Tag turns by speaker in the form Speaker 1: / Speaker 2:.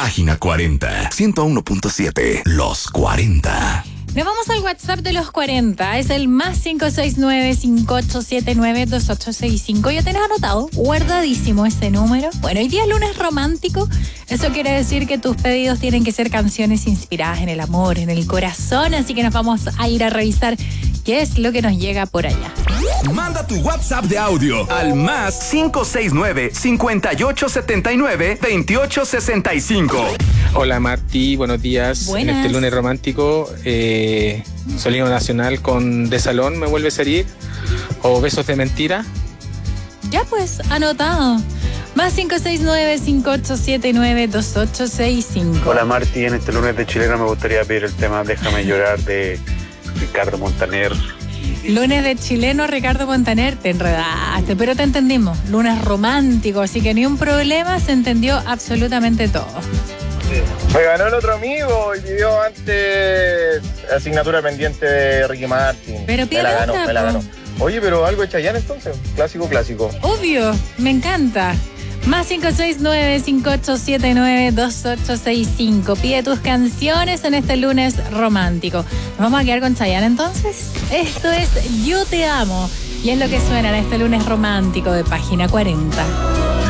Speaker 1: Página 40, 101.7, Los 40.
Speaker 2: Nos vamos al WhatsApp de los 40. Es el más 569-5879-2865. ¿Ya tenés anotado? Guardadísimo ese número. Bueno, hoy día es lunes romántico. Eso quiere decir que tus pedidos tienen que ser canciones inspiradas en el amor, en el corazón. Así que nos vamos a ir a revisar qué es lo que nos llega por allá.
Speaker 1: Manda tu WhatsApp de audio al más 569-5879-2865.
Speaker 3: Hola Marti, buenos días.
Speaker 2: Buenas.
Speaker 3: En este lunes romántico, Solino Nacional con De Salón, ¿me vuelves a herir? O Besos de Mentira.
Speaker 2: Ya pues, anotado. Más 569-5879-2865.
Speaker 4: Hola Marti, en este lunes de chileno me gustaría pedir el tema Déjame llorar de Ricardo Montaner.
Speaker 2: Lunes de chileno, Ricardo Montaner, te enredaste, pero te entendimos. Lunes romántico, así que ni un problema, se entendió absolutamente todo.
Speaker 5: Me ganó el otro amigo y pidió antes asignatura pendiente de Ricky Martin.
Speaker 2: Pero
Speaker 5: me la ganó,
Speaker 2: otra,
Speaker 5: me la
Speaker 2: po.
Speaker 5: ganó. Oye, pero algo de Chayanne entonces, clásico.
Speaker 2: Obvio, me encanta. Más 569-5879-2865. Pide tus canciones en este lunes romántico. ¿Nos vamos a quedar con Chayanne entonces? Esto es Yo Te Amo y es lo que suena en este lunes romántico de Página 40.